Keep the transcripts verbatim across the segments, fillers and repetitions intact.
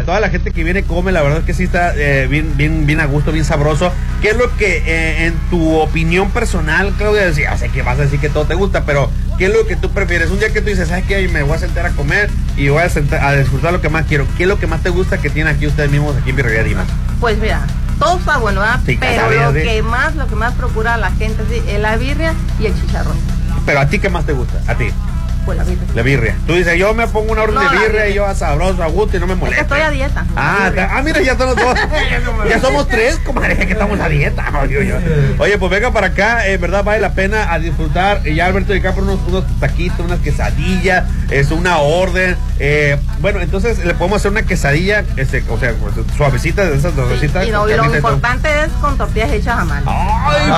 toda la gente que viene come, la verdad es que sí está eh, bien, bien, bien a gusto, bien sabroso. ¿Qué es lo que, eh, en tu opinión personal, Claudia, decía, o sea, que vas a decir que todo te gusta, pero ¿qué es lo que tú prefieres? Un día que tú dices, ¿sabes qué? Me voy a sentar a comer y voy a, sentar, a disfrutar lo que más quiero. ¿Qué es lo que más te gusta que tienen aquí ustedes mismos aquí en Birrería Dimas? Pues mira, todo está bueno, ¿verdad? Sí, pero sabía, lo sí. que más, lo que más procura la gente sí, es la birria y el chicharrón. Pero ¿a ti qué más te gusta? ¿A ti? Pues la birria. La birria. Tú dices, yo me pongo una orden No, de la birria birria. y yo a sabroso, a gusto y no me Es molesta. que estoy a dieta. Ah, ah, mira, ya somos dos. Ya somos tres, comadre, que estamos a dieta. Oye, oye. Oye, pues venga para acá, en verdad vale la pena a disfrutar. Y ya Alberto de Capro, unos, unos taquitos, unas quesadillas, es una orden. Eh, bueno, entonces le podemos hacer una quesadilla, este, o sea, pues, suavecita, de esas suavecitas. Sí, y no, y lo importante es con tortillas hechas a mano. Ay,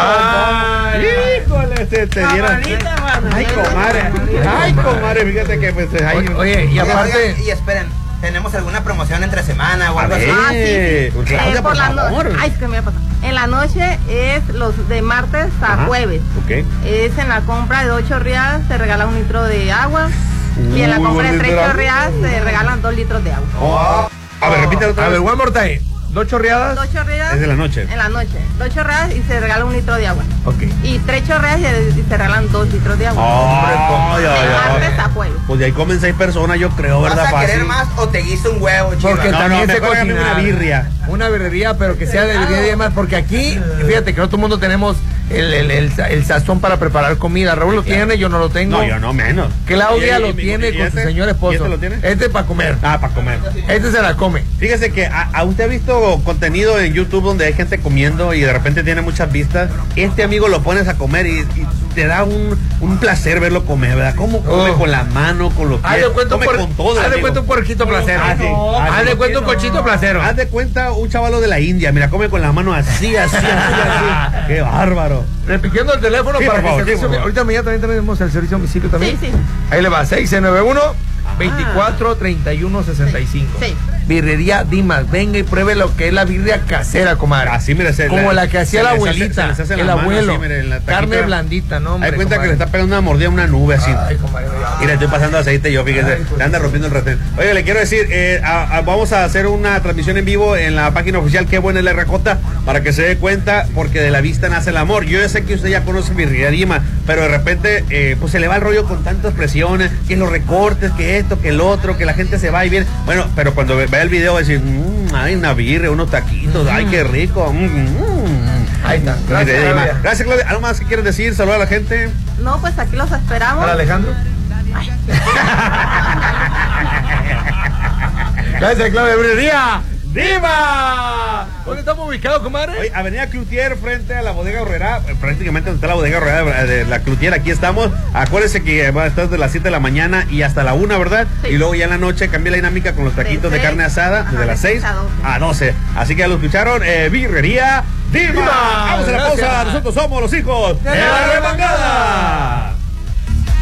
Ay, híjole, se te dieron. Ay, comadre. Ay, comadre, fíjate que pues ay, Oye, oye, y Y, aparte, oigan, y esperen, ¿tenemos alguna promoción entre semana o a algo así? ver, Ah, sí, sí. Claudia, Eh, por la no- favor. Ay, es que me va a pasar. En la noche es los de martes a Ajá. jueves. Ok. Es en la compra de ocho chorreadas se regala un litro de agua. Y en la Uy, compra de buen tres litro de chorreadas se regalan dos litros de agua. Oh. A ver, repítelo otra a ver, vez. one more time. Dos chorreadas. Dos chorreadas. Es de la noche. En la noche. Dos chorreadas y se regala un litro de agua. Ok. Y tres chorreadas y, y se regalan dos litros de agua. Ay, de ay, ay. martes a jueves. Pues de ahí comen seis personas, yo creo, ¿Vas ¿verdad? a querer Fácil. más o te guiso un huevo, chiva? Porque No, también no, se mejor hágame cocina una birria. Una birrería, pero que sea de birria y demás, porque aquí, fíjate que no todo el mundo tenemos el, el, el, el sazón para preparar comida. Raúl lo tiene, yo no lo tengo. No, yo no menos. Claudia Y- y- lo y- tiene y con este, su señor esposo. ¿Y este lo tiene? Este es para comer. Ah, para comer. Este se la come. Fíjese que a, a usted ha visto contenido en YouTube donde hay gente comiendo y de repente tiene muchas vistas. Este amigo lo pones a comer y, y te da un, un placer verlo comer, ¿verdad? ¿Cómo come? Oh. Con la mano, con los pies. Haz de cuenta un, come por- con todo. haz de amigo. cuenta un puerquito placero. Ah, sí. Ah, Haz sí. de cuenta un cochito placero. Haz de cuenta un chavalo de la India. Mira, come con las manos así, así, así, así. Qué bárbaro. Repitiendo el teléfono Sí, para por favor, que el sí, servicio. por favor. Ahorita mañana también tenemos el servicio a domicilio también. Sí, sí. Ahí le va, seis nueve uno, veinticuatro, treinta y uno, sesenta y cinco. Sí. Birrería Dimas, venga y pruebe lo que es la birria casera, comadre. Así, mire, se Como le- la que hacía se la les hace- abuelita, se les hace en el la mano, abuelo. así, mire, en la Carne taquita. blandita, no, hombre. Hay cuenta que comadre. le está pegando una mordida a una nube así. Ay, comadre. Y le estoy pasando aceite yo, fíjese, le anda rompiendo el retén. Oye, le quiero decir, eh, a- a- vamos a hacer una transmisión en vivo en la página oficial Qué Buena es la Racota, para que se dé cuenta, porque de la vista nace el amor. Yo ya sé que usted ya conoce Birrería Dimas, pero de repente, eh, pues se le va el rollo con tantas presiones, que los recortes, que esto, que el otro, que la gente se va y viene. Bueno, pero cuando ve- vea el video va a decir, mmm, ay, una birria, unos taquitos, ay, qué rico. Mm, mm. Ahí está. Gracias, Birrería Dimas. Claudia. Gracias, Claudia. ¿Algo más que quieres decir? Saludar a la gente. No, pues aquí los esperamos. Para Alejandro. Gracias, Claudia. Birrería Dimas. ¿Dónde estamos ubicados, comadre? Oye, Avenida Cloutier, frente a la bodega Horrera, eh, prácticamente donde está la bodega Horrera de la Cloutier, aquí estamos. Acuérdense que va a estar desde las siete de la mañana y hasta la una, ¿verdad? Sí. Y luego ya en la noche cambia la dinámica con los taquitos de, seis, carne asada, ajá, desde de las seis seis a doce. a doce. Así que ya lo escucharon, eh, Birrería Dimas. Dimas, Vamos a la pausa, gracias. nosotros somos los hijos de la remangada.